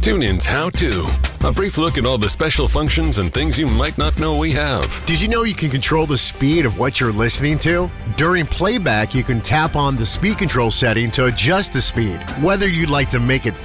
TuneIn's How To. A brief look at all the special functions and things you might not know we have. Did you know you can control the speed of what you're listening to? During playback, you can tap on the speed control setting to adjust the speed. Whether you'd like to make it